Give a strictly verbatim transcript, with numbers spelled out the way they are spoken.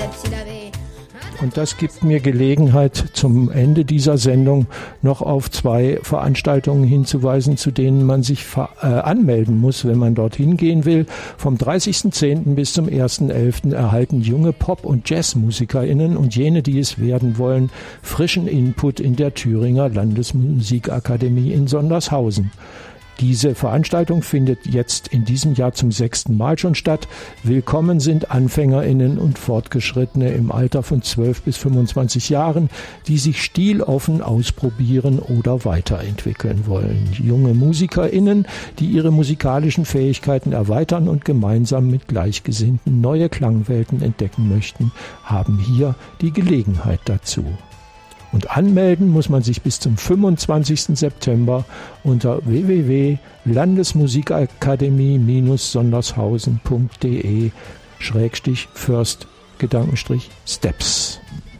Und das gibt mir Gelegenheit, zum Ende dieser Sendung noch auf zwei Veranstaltungen hinzuweisen, zu denen man sich ver- äh, anmelden muss, wenn man dorthin gehen will. Vom dreißigsten zehnten bis zum ersten elften erhalten junge Pop- und JazzmusikerInnen und jene, die es werden wollen, frischen Input in der Thüringer Landesmusikakademie in Sondershausen. Diese Veranstaltung findet jetzt in diesem Jahr zum sechsten Mal schon statt. Willkommen sind AnfängerInnen und Fortgeschrittene im Alter von zwölf bis fünfundzwanzig Jahren, die sich stiloffen ausprobieren oder weiterentwickeln wollen. Junge MusikerInnen, die ihre musikalischen Fähigkeiten erweitern und gemeinsam mit Gleichgesinnten neue Klangwelten entdecken möchten, haben hier die Gelegenheit dazu. Und anmelden muss man sich bis zum fünfundzwanzigsten September unter w w w punkt landesmusikakademie sondershausen punkt de Schrägstrich First Gedankenstrich Steps.